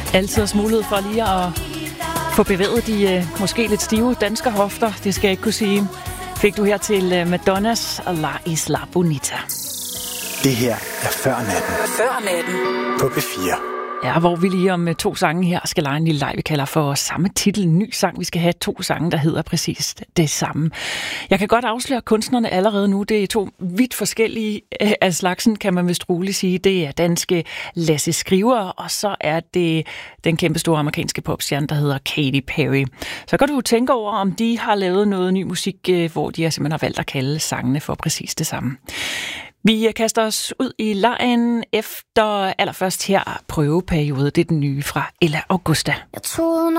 Altid også mulighed for lige at få bevæget de måske lidt stive danskerhofter, det skal jeg ikke kunne sige. Fik du her til Madonnas La Isla Bonita. Det her er Før Natten. Før Natten. På P4. Ja, hvor vi lige om 2 sange her skal lege en lille leg, vi kalder for samme titel. En ny sang. Vi skal have 2 sange, der hedder præcis det samme. Jeg kan godt afsløre kunstnerne allerede nu. Det er 2 vidt forskellige af slagsen, kan man vist roligt sige. Det er danske Lasse Skriver, og så er det den kæmpe store amerikanske popstjerne, der hedder Katy Perry. Så kan du tænke over, om de har lavet noget ny musik, hvor de simpelthen har valgt at kalde sangene for præcis det samme. Vi kaster os ud i legen efter allerførst her prøveperiode. Det er den nye fra Ella Augusta. Jeg troede